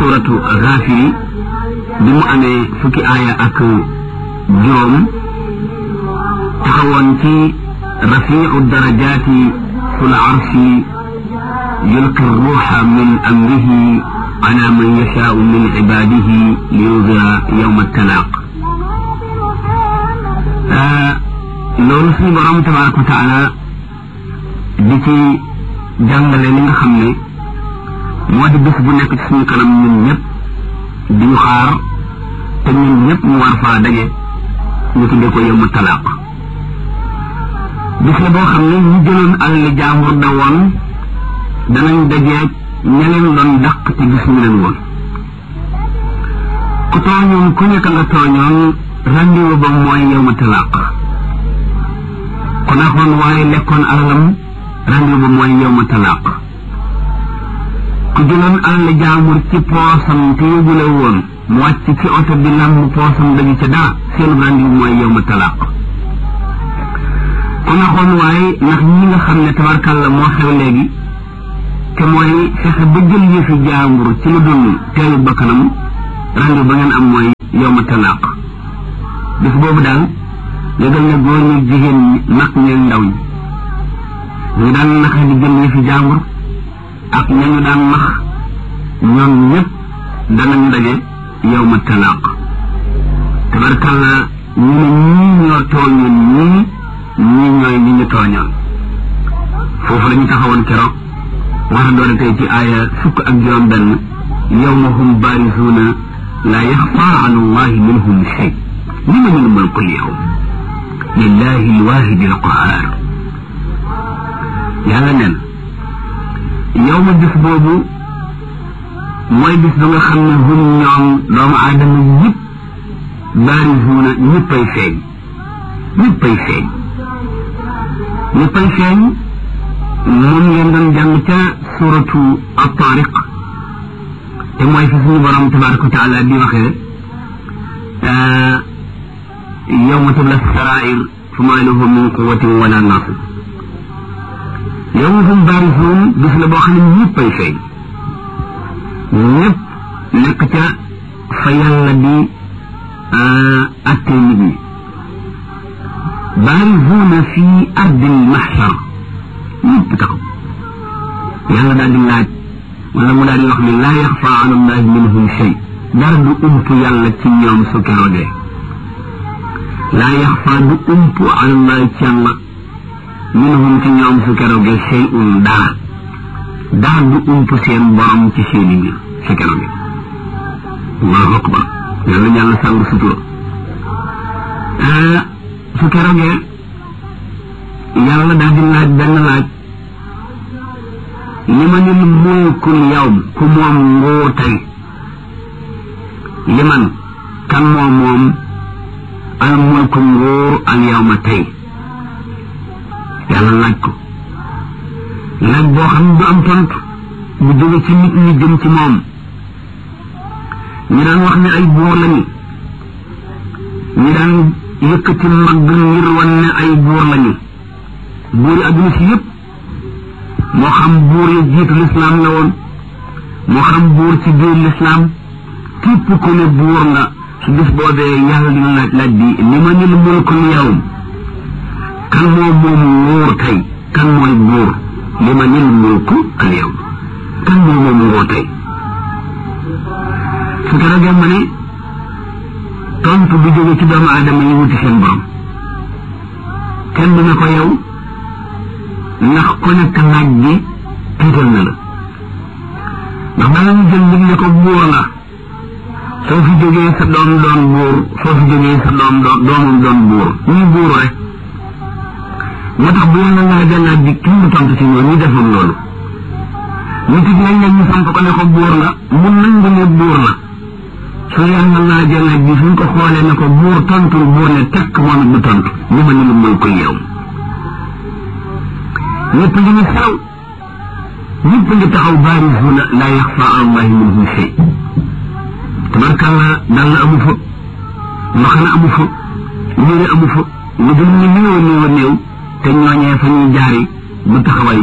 suratu Ghafiri bi mu amee fukki aaya ak juróom taxawoon ci rafiu darajaati fil arshi yulqi ruuxa min amrihi ala man yashaau min ibaadihi liyunzira yawma talaaq loolu suñu borom tabaraka wa taala di ci jàngale li nga xam ne moo di bés bu nekk ci suñu kanam ñun ñëpp di ñu xaar te ñun ñëpp ñu war faa daje ñu tuddee ko yawma talaaq bis la boo xam ne ñu jëloon alal jaambur da woon danañ dajeeg ña leen doon dàq te gis ñu leen woon ku tooñoon ku nekk nga tooñoon rendez-vous ba mooy yawma talaaq ku naxoon waaye lekkoon alalam rendez-vous ba mooy yawma talaaq ku jëloon alal jaambur ci poosam te yóbbule woon mu wàcc ci oto bi lamb poosam dañu ca daa seen rendez-vous mooy yawma talaaq ku naxoon waaye ndax ñi nga xam ne tabarkàlla moo xew léegi te mooy fexe ba jël yëfi jaambur ci lu dul teelu bakkanam rendez-vous ba ngeen am mooy yawma talaaq bis boobu daal yëgal ne góor ñi jigéen ñi mag ñeeg ndaw ñi ñu daan naxe di jël yëfi jaambur ak ñañu daan nax ñoom ñëpp danañ daje yawma talaaq tabarkàlla ñu ne ñii ñoo tooñoon ñii ñooy ñi ñu tooñoon foofu la ñu taxawoon keroog war a doon tey ci aaya fukk ak juróom benn yawma hum baarisuuna laa yaxfaa ala allahi minhum shay limanil mulku al-yawm lillahi al-waahidi al-qahhaar yàlla neen yawma bis boobu mooy bis ba nga xam ne hum ñoom doomu aadama yëpp baarisuuna ñëppay feeñ moom ngeen doon jàng ca suratu at-Taariq te mooy fi suñu borom tabaraka wa taala di waxee yawma tubla saraa'ir famaa lahu min quwwatin wala naasir yawma hum baarisuun bis la boo xam ne ñëppay feeñ ñëpp nekk ca fa yàlla di attee nit ñi baarisuuna fii ardil mahshar ñëpp taxaw yàlla daal di laaj wala mu daal di wax ne laa yaxfaa ala allahi minhum shay dara du ump yàlla ci ñoom su keroogee laa yaxfaa du ump ala allahi ci yàlla minhum ci ñoom su keroogee shay'un dara du ump seen borom ci seeni mbir su keroogee allahu akbar yàlla sàng sutura su keroogee yàlla daal di laaj benn laaj limanil mulkul yawm ku moom nguur tey liman kan moom al mulku nguur al yawma tey yàlla laaj ko laaj boo xam ne du am tontu bu jóge ci nit ñi jëm ci moom ñi daan wax ne ay buur lañu ñi daan yëkkati mag ngir wan ne ay buur lañu buur yi adduna si yëpp moo xam buur yi jiitu lislaam la woon moo xam buur ci biir lislaam képp ku ne buur nga su bis boobee yàlla dina laaj bi limanil mulkul yawm kan moom nguur tey kan mooy buur limanil mulku al yawm kan moom nguur tey su ko ragee ma ne tontu bu jóge ci doomu aadama yi wuti seen borom kenn du ne ko yow ndax ku nekk naaj bi tiital na la ndax bala ñu jël nit ne ko buur nga soo fi jógee sa doom doon buur soo fi jógee sa doomam doon buur ñuy buur rek moo tax bu yàlla laajee laaj bi kenn du tontu ci ñoom ñu defoon loolu ñu tig nañ leen ñu samp ko ne ko buur nga mu nangu ne buur la su yàlla laajee laaj bi suñ ko xoolee ne ko buur tontu buur ne tekk moom it du tontu li ma ne lu mën koy yow ñëpp ngi ñu xew ñëpp ngi taxaw baarisuuna laa yaxfaa ala allahi minhum shay tabarkàlla dal na amu fa mbaxana amu fa yére amu fa lu dul ñu néew te ñooñee fa ñuy jaari bu taxawaay